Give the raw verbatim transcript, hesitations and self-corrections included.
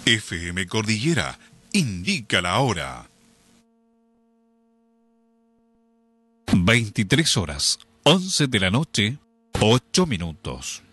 F M Cordillera indica la hora. veintitrés horas, once de la noche, ocho minutos.